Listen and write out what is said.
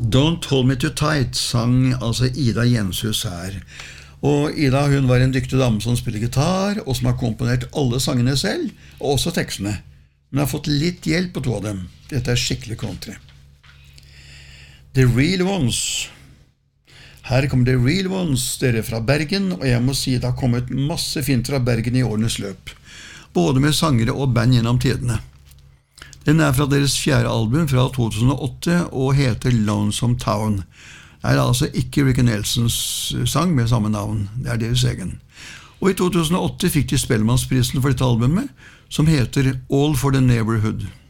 Don't Hold Me Too Tight sang altså Ida Jenshus her. Og Ida, hun var en dyktig dame som spiller gitar, og som har komponert alle sangene selv, og også tekstene. Hun har fått litt hjelp på to av dem. Dette skikkelig country. The Real Ones. Her kommer The Real Ones, dere fra Bergen, og jeg må si det har kommet masse fint fra Bergen i årenes løp. Både med sangere og band gjennom tidene. Den fra deres fjerde album fra 2008 og heter Lonesome Town. Det altså ikke Ricky Nelsons sang med samme navn, det deres egen. Og i 2008 fikk de Spellemannsprisen for dette albumet, som heter All for the Neighborhood.